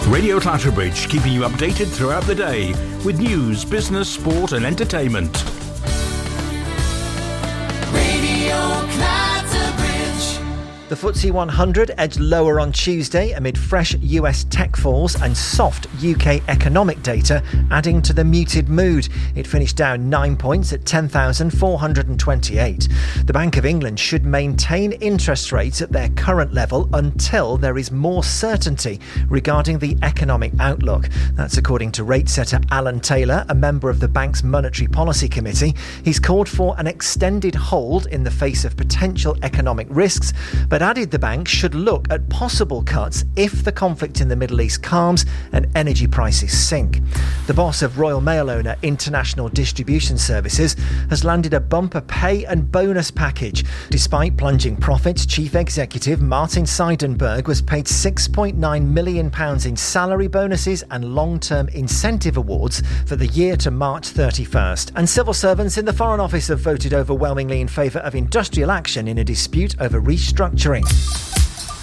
Radio Clatterbridge, keeping you updated throughout the day with news, business, sport and entertainment. Radio Clatterbridge. The FTSE 100 edged lower on Tuesday amid fresh US tech falls and soft UK economic data adding to the muted mood. It finished down 9 points at 10,428. The Bank of England should maintain interest rates at their current level until there is more certainty regarding the economic outlook. That's according to rate setter Alan Taylor, a member of the bank's Monetary Policy Committee. He's called for an extended hold in the face of potential economic risks, but added the bank should look at possible cuts if the conflict in the Middle East calms and energy prices sink. The boss of Royal Mail owner International Distribution Services has landed a bumper pay and bonus package. Despite plunging profits, Chief Executive Martin Seidenberg was paid £6.9 million in salary bonuses and long-term incentive awards for the year to March 31st. And civil servants in the Foreign Office have voted overwhelmingly in favour of industrial action in a dispute over restructuring.